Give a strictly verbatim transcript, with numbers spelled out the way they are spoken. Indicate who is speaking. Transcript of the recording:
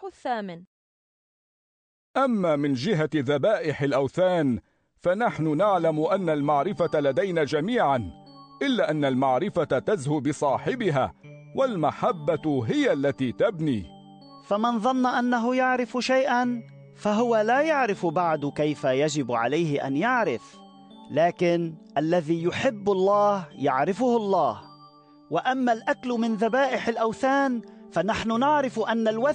Speaker 1: الإصحاح الثامن.
Speaker 2: أما من جهة ذبائح الأوثان فنحن نعلم أن المعرفة لدينا جميعا، إلا أن المعرفة تزهو بصاحبها، والمحبة هي التي تبني.
Speaker 3: فمن ظن أنه يعرف شيئا فهو لا يعرف بعد كيف يجب عليه أن يعرف، لكن الذي يحب الله يعرفه الله. وأما الأكل من ذبائح الأوثان فنحن نعرف أن الوثن